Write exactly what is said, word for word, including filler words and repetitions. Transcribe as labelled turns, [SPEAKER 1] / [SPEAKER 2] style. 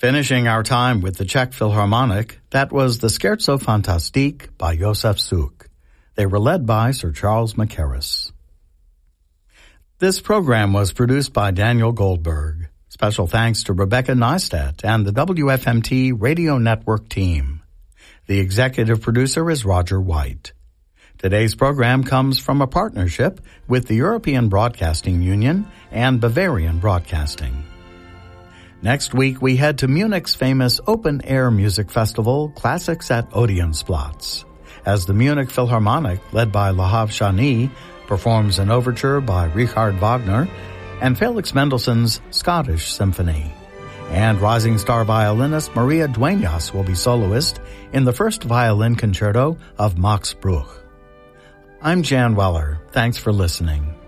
[SPEAKER 1] Finishing our time with the Czech Philharmonic, that was the Scherzo Fantastique by Josef Suk. They were led by Sir Charles Mackerras. This program was produced by Daniel Goldberg. Special thanks to Rebecca Neistat and the W F M T Radio Network team. The executive producer is Roger White. Today's program comes from a partnership with the European Broadcasting Union and Bavarian Broadcasting. Next week, we head to Munich's famous open-air music festival, Classics at Odeonsplatz, as the Munich Philharmonic, led by Lahav Shani, performs an overture by Richard Wagner and Felix Mendelssohn's Scottish Symphony. And rising star violinist Maria Dueñas will be soloist in the first violin concerto of Max Bruch. I'm Jan Weller. Thanks for listening.